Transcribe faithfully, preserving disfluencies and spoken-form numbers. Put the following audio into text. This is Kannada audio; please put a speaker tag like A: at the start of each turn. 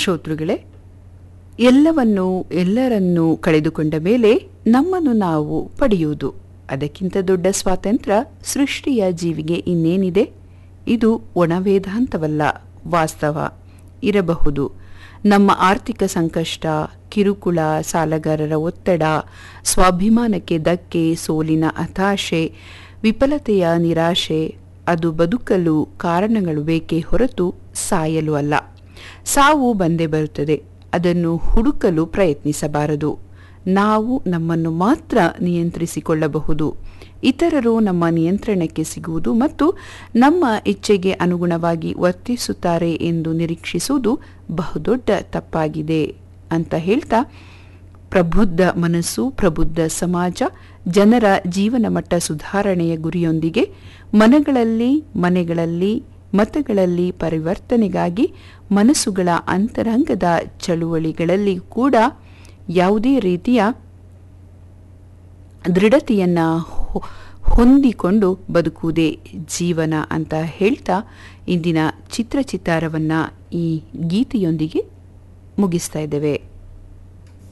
A: ಶ್ರೋತೃಗಳೇ, ಎಲ್ಲವನ್ನೂ ಎಲ್ಲರನ್ನೂ ಕಳೆದುಕೊಂಡ ಮೇಲೆ ನಮ್ಮನ್ನು ನಾವು ಪಡೆಯುವುದು, ಅದಕ್ಕಿಂತ ದೊಡ್ಡ ಸ್ವಾತಂತ್ರ್ಯ ಸೃಷ್ಟಿಯ ಜೀವಿಗೆ ಇನ್ನೇನಿದೆ? ಇದು ಒಣವೇದಾಂತವಲ್ಲ, ವಾಸ್ತವ ಇರಬಹುದು. ನಮ್ಮ ಆರ್ಥಿಕ ಸಂಕಷ್ಟ, ಕಿರುಕುಳ, ಸಾಲಗಾರರ ಒತ್ತಡ, ಸ್ವಾಭಿಮಾನಕ್ಕೆ ಧಕ್ಕೆ, ಸೋಲಿನ ಹತಾಶೆ, ವಿಫಲತೆಯ ನಿರಾಶೆ, ಅದು ಬದುಕಲು ಕಾರಣಗಳು ಬೇಕೇ ಹೊರತು ಸಾಯಲು ಅಲ್ಲ. ಸಾವು ಬಂದೇ ಬರುತ್ತದೆ, ಅದನ್ನು ಹುಡುಕಲು ಪ್ರಯತ್ನಿಸಬಾರದು. ನಾವು ನಮ್ಮನ್ನು ಮಾತ್ರ ನಿಯಂತ್ರಿಸಿಕೊಳ್ಳಬಹುದು. ಇತರರು ನಮ್ಮ ನಿಯಂತ್ರಣಕ್ಕೆ ಸಿಗುವುದು ಮತ್ತು ನಮ್ಮ ಇಚ್ಛೆಗೆ ಅನುಗುಣವಾಗಿ ವರ್ತಿಸುತ್ತಾರೆ ಎಂದು ನಿರೀಕ್ಷಿಸುವುದು ಬಹುದೊಡ್ಡ ತಪ್ಪಾಗಿದೆ ಅಂತ ಹೇಳ್ತಾ, ಪ್ರಬುದ್ಧ ಮನಸ್ಸು, ಪ್ರಬುದ್ಧ ಸಮಾಜ, ಜನರ ಜೀವನ ಮಟ್ಟ ಸುಧಾರಣೆಯ ಗುರಿಯೊಂದಿಗೆ ಮನಗಳಲ್ಲಿ ಮನೆಗಳಲ್ಲಿ ಮತಗಳಲ್ಲಿ ಪರಿವರ್ತನೆಗಾಗಿ ಮನಸ್ಸುಗಳ ಅಂತರಂಗದ ಚಳುವಳಿಗಳಲ್ಲಿ ಕೂಡ ಯಾವುದೇ ರೀತಿಯ ದೃಢತೆಯನ್ನು ಹೊಂದಿಕೊಂಡು ಬದುಕುವುದೇ ಜೀವನ ಅಂತ ಹೇಳ್ತಾ ಇಂದಿನ ಚಿತ್ರಚಿತ್ತಾರವನ್ನು ಈ ಗೀತೆಯೊಂದಿಗೆ ಮುಗಿಸ್ತಾ ಇದ್ದೇವೆ.